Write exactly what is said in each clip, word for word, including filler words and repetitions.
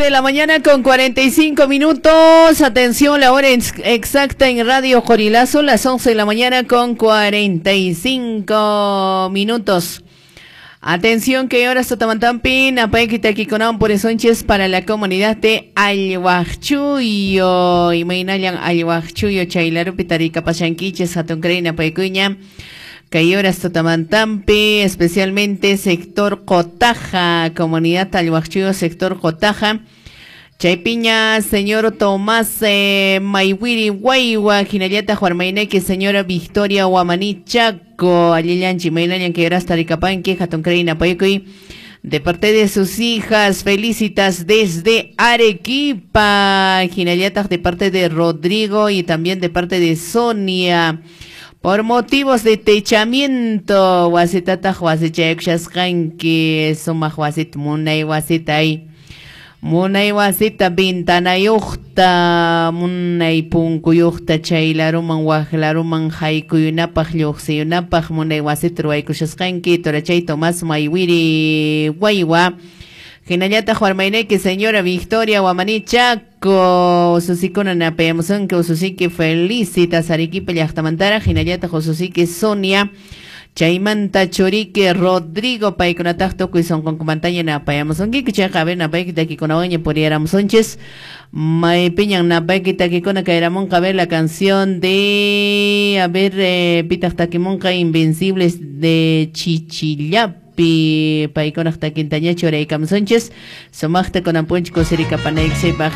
de la mañana con cuarenta y cinco minutos. Atención, la hora ex exacta en Radio Jorilazo, las once de la mañana con cuarenta y cinco minutos. Atención que ahora está Tamantampin, apaquita aquí con por Sánchez para la comunidad de Alhuachuyo. Y mainayan Alhuachuyo, Chailaru, Pitarica, Pachanquiches, Atoncreina, Paecuña. Que ahora está Tamantampi, especialmente sector Cotaja, comunidad Alhuachuyo, sector Cotaja. Chaipiña, señor Tomás eh, Maiwiri Guaywa, Jinayata Juarmaineque, señora Victoria Guamaní Chaco, Alilanchi, Mainayan, que era hasta Ricapanque, Jatoncreina, Paecuy, de parte de sus hijas, felicitas desde Arequipa, Jinayata de parte de Rodrigo y también de parte de Sonia. Por motivos de techamiento, Huasitata Huasichayakshaskanki, Suma Huasit Munay Huasitay. Munay wasita bintanayuqta munay punkuyuqta chaylaruman waqlaruman haykuyunapaq lluqsiyunapaq munay wasita ruwaykushasqanki Torachay Tomás Maiwiri Guaywa hinallataq warmaynayki señora Victoria Guamaní Chaco ususikuna napayamusunki ususiki felicitas Arequipa llaqtamantara hinallataq ususiki Sonia Chaimanta Chorique Rodrigo Paiconatag Toco y son con comentaña na payamos un kiki chaca ver na paikita aquí con aguaña por éramos Sánchez Mai piñan na paikita aquí con acá ver la canción de a ver eh, Pitas Taquimonca Invencibles de Chichillapi Paicona hasta Quintaña Chora y Cam Sánchez Somachta con Ampunchico Serica Panex Sebaj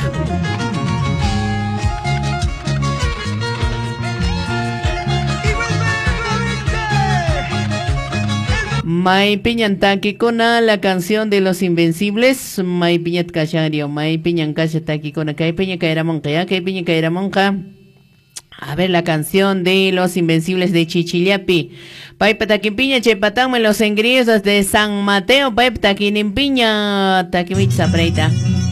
May piñan taquicona, la canción de los Invencibles. May piñat cachario, may piñan cacha taquicona, que hay piña caera monja, ya que hay piña caera monja. A ver la canción de los Invencibles de Chichillapi. Paipa taquipiña, chepatán, los engrios de San Mateo, paipa taquinimpiña, taquimich sapreita.